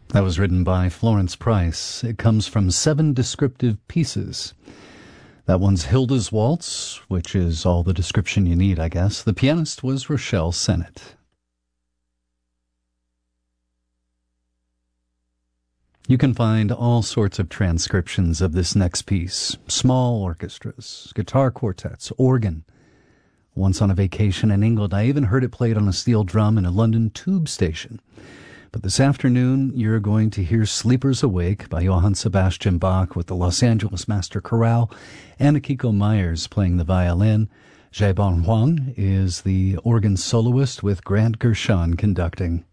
That was written by Florence Price. It comes from 7 descriptive pieces. That one's Hilda's Waltz, which is all the description you need, I guess. The pianist was Rochelle Sennett. You can find all sorts of transcriptions of this next piece. Small orchestras, guitar quartets, organ. Once on a vacation in England, I even heard it played on a steel drum in a London tube station. But this afternoon, you're going to hear Sleepers Awake by Johann Sebastian Bach with the Los Angeles Master Chorale and Akiko Myers playing the violin. Jaebon Huang is the organ soloist with Grant Gershon conducting.